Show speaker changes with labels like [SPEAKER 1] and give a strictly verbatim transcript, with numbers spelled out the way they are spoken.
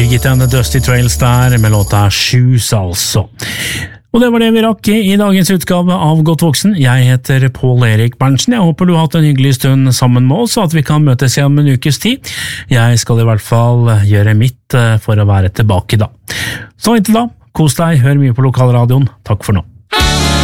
[SPEAKER 1] Birgitte and the Dusty Trails der, med låta Shoes altså. Og det var det vi rakk i dagens utgave av Godt Voksen. Jeg heter Paul Erik Berntsen. Jeg håper du har hatt en hyggelig stund sammen med oss, og at vi kan møtes igjen om en ukes tid. Jeg skal i hvert fall gjøre mitt for å være tilbake da. Så inntil da, kos deg, hør mye på lokalradioen. Takk for nå.